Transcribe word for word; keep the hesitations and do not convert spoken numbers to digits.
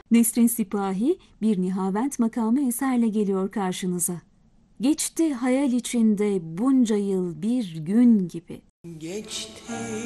Nesrin Sipahi bir Nihavent makamı eserle geliyor karşınıza. Geçti hayal içinde bunca yıl bir gün gibi. Geçti